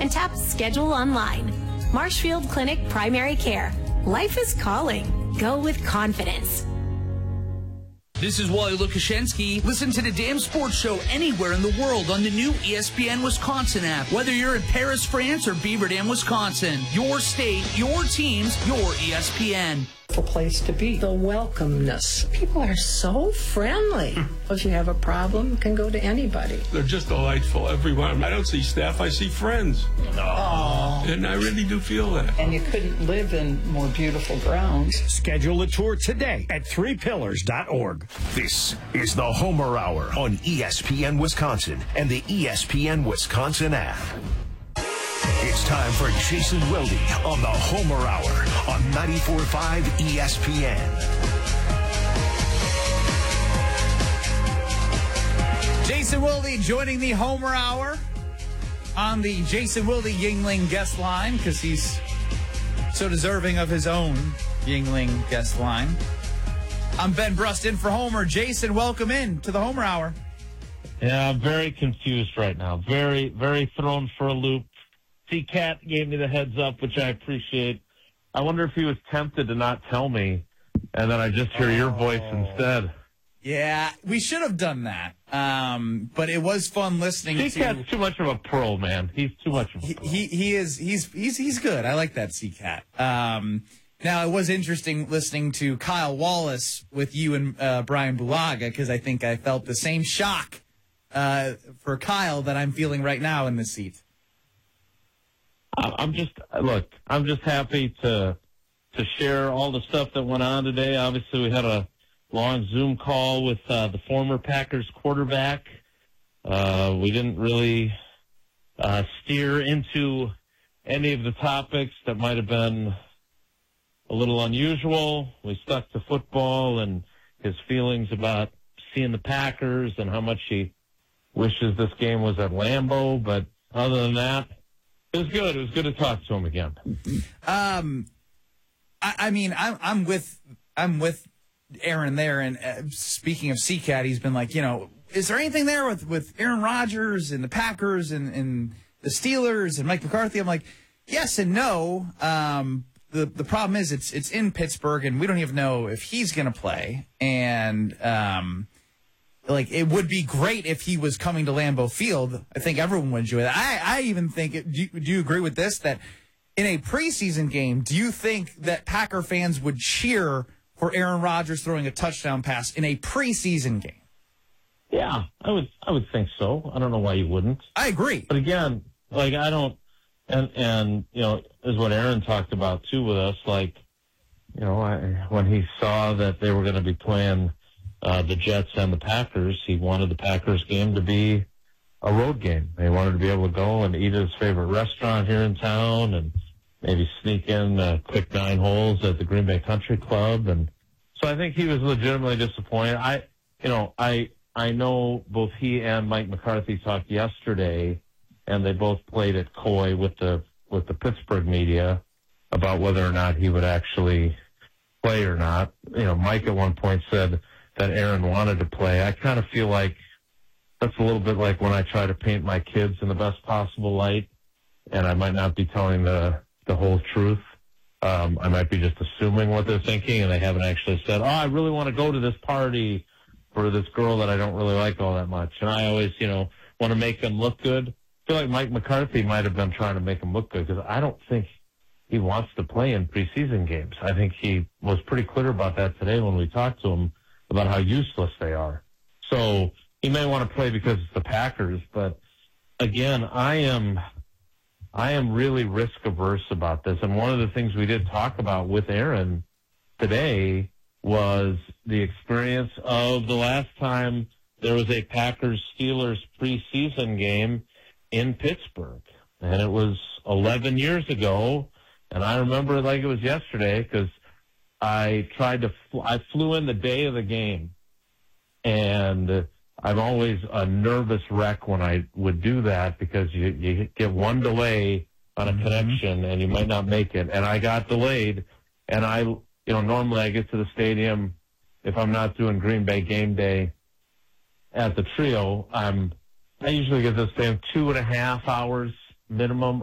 and tap Schedule online. Marshfield Clinic Primary Care. Life is calling. Go with confidence. This is Wally Lukashensky. Listen to the Damn Sports Show anywhere in the world on the new ESPN Wisconsin app. Whether you're in Paris, France, or Beaver Dam, Wisconsin, your state, your teams, your ESPN. A place to be. The welcomeness. People are so friendly. If you have a problem, you can go to anybody. They're just delightful, everyone. I don't see staff, I see friends. Aww. And I really do feel that. And you couldn't live in more beautiful grounds. Schedule a tour today at threepillars.org. This is the Homer Hour on ESPN Wisconsin and the ESPN Wisconsin app. It's time for Jason Wilde on the Homer Hour on 94.5 ESPN. Jason Wilde joining the Homer Hour on the Jason Wilde Yingling guest line because he's so deserving of his own Yingling guest line. I'm Ben Brust in for Homer. Jason, welcome in to the Homer Hour. Yeah, I'm very confused right now. Very, very thrown for a loop. C-Cat gave me the heads up, which I appreciate. I wonder if he was tempted to not tell me, and then I just hear your voice instead. Yeah, we should have done that. But it was fun listening to... C-Cat's too much of a pro, man. He's too much of a pro. He's good. I like that C-Cat. Now, it was interesting listening to Kyle Wallace with you and Brian Bulaga, because I think I felt the same shock for Kyle that I'm feeling right now in this seat. I'm just happy to share all the stuff that went on today. Obviously, we had a long Zoom call with the former Packers quarterback. We didn't really steer into any of the topics that might have been a little unusual. We stuck to football and his feelings about seeing the Packers and how much he wishes this game was at Lambeau. But other than that, it was good. It was good to talk to him again. I mean, I'm with Aaron there. And speaking of C-Cat, he's been like, is there anything there with Aaron Rodgers and the Packers and the Steelers and Mike McCarthy? I'm like, yes and no. The problem is it's in Pittsburgh, and we don't even know if he's going to play. And it would be great if he was coming to Lambeau Field. I think everyone would enjoy that. I even think, do you agree with this, that in a preseason game, do you think that Packer fans would cheer for Aaron Rodgers throwing a touchdown pass in a preseason game? Yeah, I would think so. I don't know why you wouldn't. I agree. But again, I don't, and is what Aaron talked about too with us, when he saw that they were going to be playing the Jets and the Packers, he wanted the Packers game to be a road game. He wanted to be able to go and eat at his favorite restaurant here in town and maybe sneak in a quick 9 holes at the Green Bay Country Club. And so I think he was legitimately disappointed. I know both he and Mike McCarthy talked yesterday, and they both played at coy with the Pittsburgh media about whether or not he would actually play or not. Mike at one point said that Aaron wanted to play. I kind of feel like that's a little bit like when I try to paint my kids in the best possible light, and I might not be telling the whole truth. I might be just assuming what they're thinking, and they haven't actually said, I really want to go to this party for this girl that I don't really like all that much. And I always, want to make them look good. I feel like Mike McCarthy might have been trying to make him look good because I don't think he wants to play in preseason games. I think he was pretty clear about that today when we talked to him about how useless they are. So he may want to play because it's the Packers, but again, I am really risk averse about this. And one of the things we did talk about with Aaron today was the experience of the last time there was a Packers-Steelers preseason game in Pittsburgh. And it was 11 years ago. And I remember it like it was yesterday because I flew in the day of the game. And I'm always a nervous wreck when I would do that because you get one delay on a connection and you might not make it. And I got delayed. And normally I get to the stadium if I'm not doing Green Bay game day at the Trio. I usually get to the stadium 2.5 hours minimum